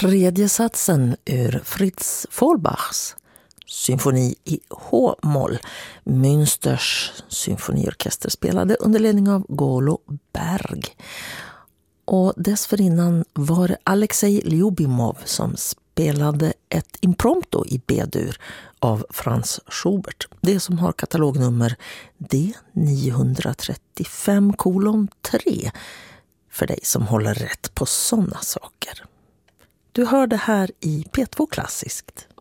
tredje satsen ur Fritz Vollbachs symfoni i H-moll. Münsters symfoniorkester spelade under ledning av Golo Berg. Och dessförinnan var det Alexej Lyubimov som spelade ett impromptu i B-dur av Franz Schubert. Det som har katalognummer D935:3 för dig som håller rätt på sådana saker. Du hör det här i P2 Klassiskt.